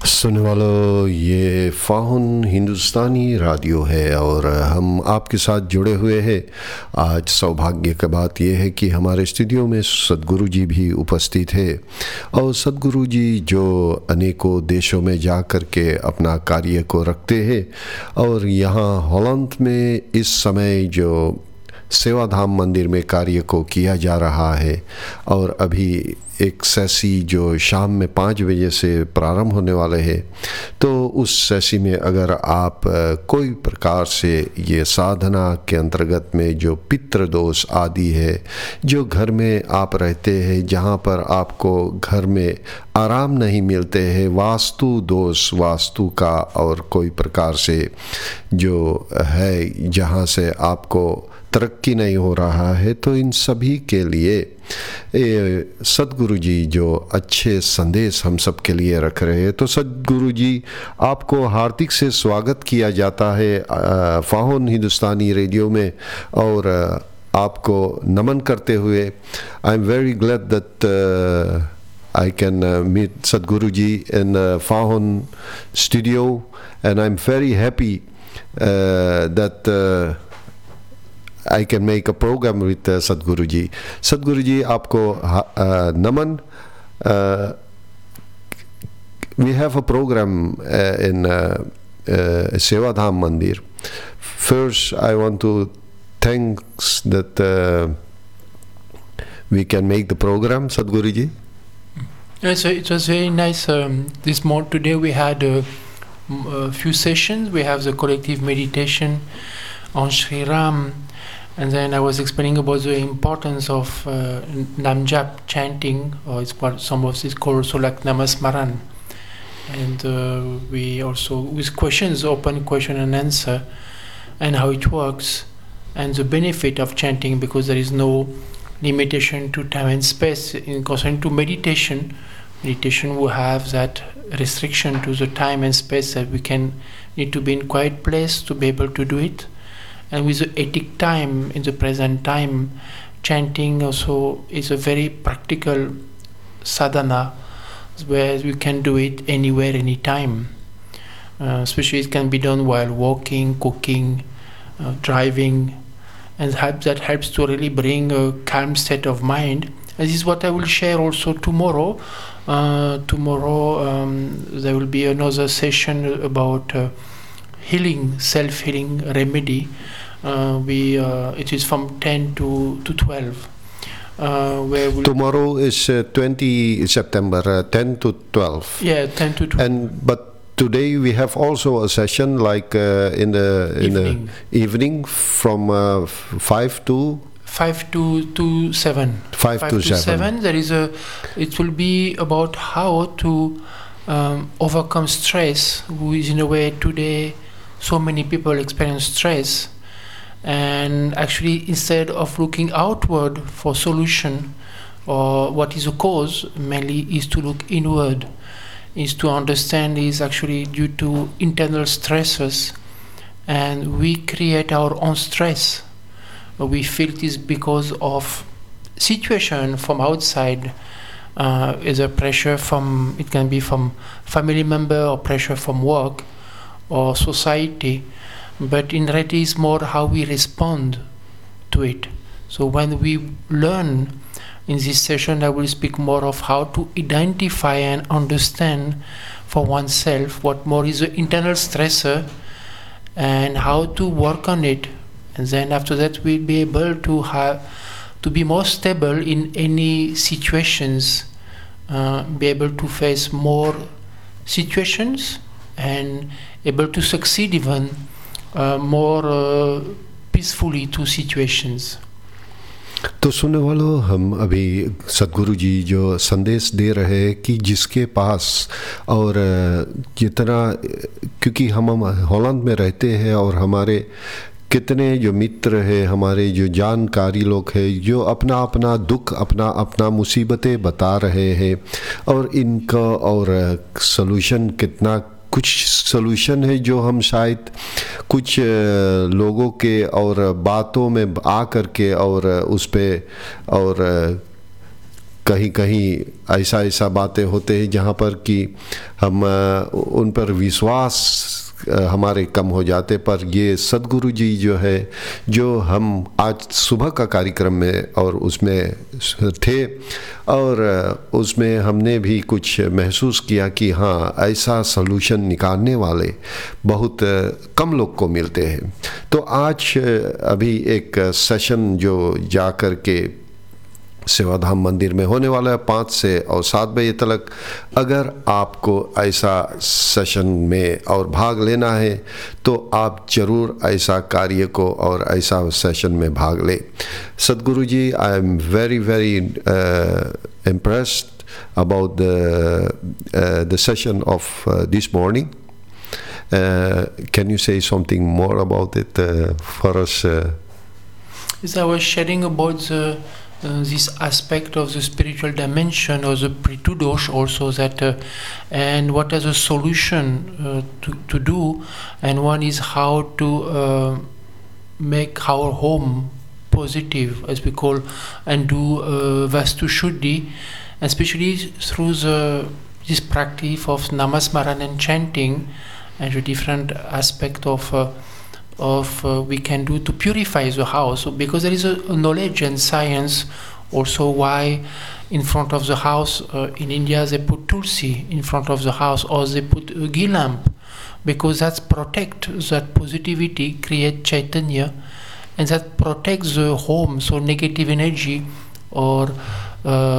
सुनने वालों, ये फाहुन हिंदुस्तानी रेडियो है और हम आपके साथ जुड़े हुए हैं। आज सौभाग्य की बात यह है कि हमारे स्टूडियो में सद्गुरु जी भी उपस्थित है और सद्गुरु जी जो अनेकों देशों में जा कर के अपना कार्य को रखते हैं और यहाँ हॉलैंड में इस समय जो सेवाधाम मंदिर में कार्य को किया जा रहा है और अभी एक सेसी जो शाम में 5 बजे से प्रारंभ होने वाले हैं, तो उस सेसी में अगर आप कोई प्रकार से ये साधना के अंतर्गत में जो पितृ दोष आदि है, जो घर में आप रहते हैं जहाँ पर आपको घर में आराम नहीं मिलते हैं, वास्तु दोष वास्तु का और कोई प्रकार से जो है जहाँ से आपको तरक्की नहीं हो रहा है, तो इन सभी के लिए सद्गुरु जी जो अच्छे संदेश हम सब के लिए रख रहे हैं। तो सद्गुरु जी आपको हार्दिक से स्वागत किया जाता है फाहुन हिंदुस्तानी रेडियो में और आपको नमन करते हुए I am very glad that I can meet Sadhguru ji in Fahun studio, and I'm very happy that I can make a program with Sadhguru ji. Sadhguru ji, आपको नमन. We have a program in Sevadham Mandir. First, I want to thank that we can make the program, Sadhguru ji. Yes, so it was very nice. Today we had a few sessions. We have the collective meditation on Sri Ram, and then I was explaining about the importance of Namjap chanting, or it's what some of this called also like Namasmaran. And we also with questions, open question and answer, and how it works, and the benefit of chanting, because there is no limitation to time and space. In concern to meditation will have that restriction to the time and space, that we can need to be in quiet place to be able to do it. And with the ethic time, in the present time, chanting also is a very practical sadhana, where we can do it anywhere, anytime. Especially it can be done while walking, cooking, driving, and that helps to really bring a calm state of mind. And this is what I will share also tomorrow. Tomorrow there will be another session about healing, self-healing remedy. It is from 10 to 12. Tomorrow is 20 September, 10 to 12. Yeah, 10 to 12. But today we have also a session like in the evening from 5 to 7. 5 to 7. There is it will be about how to overcome stress, which in a way today so many people experience stress. And actually, instead of looking outward for solution or what is the cause, mainly is to look inward, is to understand is actually due to internal stresses, and we create our own stress. We feel it is because of situation from outside, is a pressure from, it can be from family member or pressure from work or society, but in reality it's more how we respond to it. So when we learn in this session, I will speak more of how to identify and understand for oneself what more is the internal stressor and how to work on it. And then after that we'll be able to be more stable in any situations, be able to face more situations and able to succeed even more peacefully to situations. तो सुनने वालों, हम अभी सद्गुरु जी जो संदेश दे रहे हैं कि जिसके पास और जितना, क्योंकि हम हॉलैंड में रहते हैं और हमारे कितने जो मित्र हैं, हमारे जो जानकारी लोग हैं, जो अपना अपना दुख, अपना अपना मुसीबतें बता रहे हैं और इनका और सलूशन, कितना कुछ सलूशन है जो हम शायद कुछ लोगों के और बातों में आ कर के और उस पे और कहीं कहीं ऐसा बातें होते हैं जहाँ पर कि हम उन पर विश्वास हमारे कम हो जाते, पर ये सद्गुरु जी जो है, जो हम आज सुबह का कार्यक्रम में और उसमें थे और उसमें हमने भी कुछ महसूस किया कि हाँ, ऐसा सॉल्यूशन निकालने वाले बहुत कम लोग को मिलते हैं। तो आज अभी एक सेशन जो जा कर के सेवाधाम मंदिर में होने वाला है 5 से और 7 बजे तक, अगर आपको ऐसा सेशन में और भाग लेना है तो आप ज़रूर ऐसा कार्य को और ऐसा सेशन में भाग लें। सद्गुरु जी, I am very impressed about the session of this morning. Can you say something more about it for us? Yes, I was sharing about this aspect of the spiritual dimension or the pritudosh also, that and what is a solution to do, and one is how to make our home positive, as we call, and do Vastu Shuddhi, especially through this practice of Namasmaran and chanting, and the different aspect of we can do to purify the house, because there is a knowledge and science also why in front of the house in India they put tulsi in front of the house, or they put a ghee lamp, because that protect that positivity, create chaitanya, and that protects the home, so negative energy or